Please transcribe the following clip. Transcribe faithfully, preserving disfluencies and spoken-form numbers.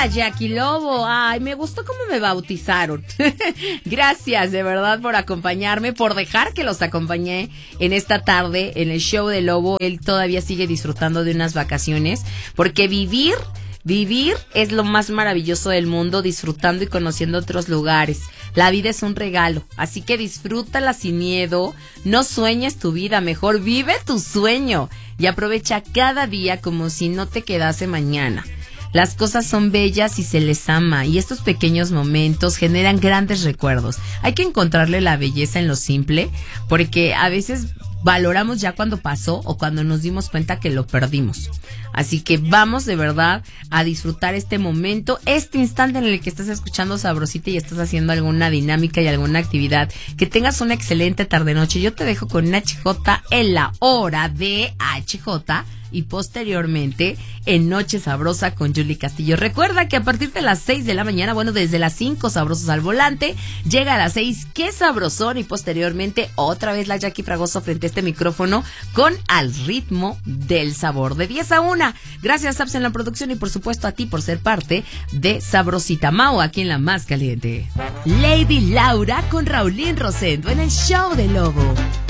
Hola, Jackie Lobo. Ay, me gustó cómo me bautizaron. Gracias, de verdad, por acompañarme, por dejar que los acompañé en esta tarde en el show de Lobo. Él todavía sigue disfrutando de unas vacaciones, porque vivir... Vivir es lo más maravilloso del mundo, disfrutando y conociendo otros lugares. La vida es un regalo, así que disfrútala sin miedo. No sueñes tu vida, mejor vive tu sueño y aprovecha cada día como si no te quedase mañana. Las cosas son bellas y se les ama, y estos pequeños momentos generan grandes recuerdos. Hay que encontrarle la belleza en lo simple, porque a veces valoramos ya cuando pasó o cuando nos dimos cuenta que lo perdimos. Así que vamos de verdad a disfrutar este momento, este instante en el que estás escuchando Sabrosita y estás haciendo alguna dinámica y alguna actividad. Que tengas una excelente tarde-noche. Yo te dejo con H J en la hora de H J y posteriormente en Noche Sabrosa con Julie Castillo. Recuerda que a partir de las seis de la mañana, bueno, desde las cinco, Sabrosos al Volante, llega a las seis, Qué Sabrosón, y posteriormente otra vez la Jackie Fragoso frente a este micrófono con Al Ritmo del Sabor, de diez a una. Gracias, Saps, en la producción, y por supuesto a ti por ser parte de Sabrosita. Mau, aquí en la más caliente. Lady Laura con Raulín Rosendo en el show de Lobo.